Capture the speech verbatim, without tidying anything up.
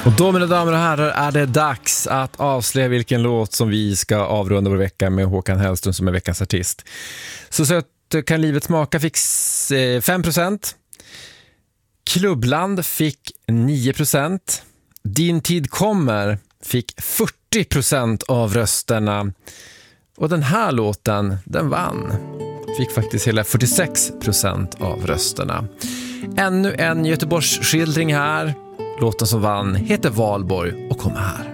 Och då, mina damer och herrar, är det dags att avslöja vilken låt som vi ska avrunda vår vecka med Håkan Hellström som är veckans artist. Så sött kan livet smaka fick fem procent. Klubbland fick nio procent. Din tid kommer fick fyrtio procent av rösterna. Och den här låten, den vann. Fick faktiskt hela fyrtiosex procent av rösterna. Ännu en Göteborgs skildring här. Låten som vann heter Valborg och kommer här.